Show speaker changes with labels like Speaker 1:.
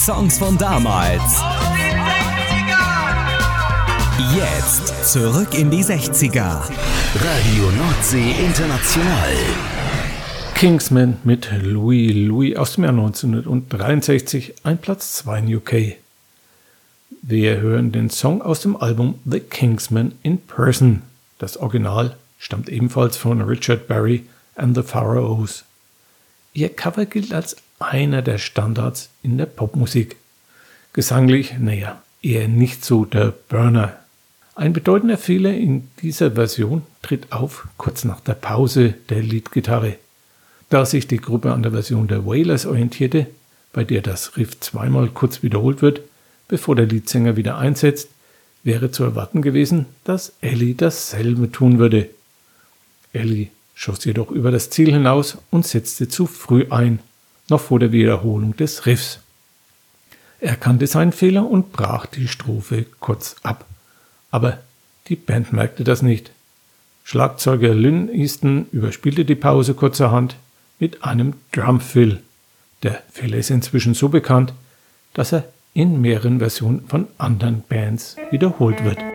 Speaker 1: Songs von damals. Jetzt zurück in die 60er.
Speaker 2: Radio Nordsee International.
Speaker 3: Kingsman mit Louie Louie aus dem Jahr 1963, ein Platz 2 in UK. Wir hören den Song aus dem Album The Kingsman in Person. Das Original stammt ebenfalls von Richard Berry and the Pharaohs. Ihr Cover gilt als einer der Standards in der Popmusik. Gesanglich, eher nicht so der Burner. Ein bedeutender Fehler in dieser Version tritt auf kurz nach der Pause der Leadgitarre. Da sich die Gruppe an der Version der Wailers orientierte, bei der das Riff zweimal kurz wiederholt wird, bevor der Leadsänger wieder einsetzt, wäre zu erwarten gewesen, dass Ellie dasselbe tun würde. Ellie schoss jedoch über das Ziel hinaus und setzte zu früh ein, noch vor der Wiederholung des Riffs. Er erkannte seinen Fehler und brach die Strophe kurz ab. Aber die Band merkte das nicht. Schlagzeuger Lynn Easton überspielte die Pause kurzerhand mit einem Drumfill. Der Fehler ist inzwischen so bekannt, dass er in mehreren Versionen von anderen Bands wiederholt wird.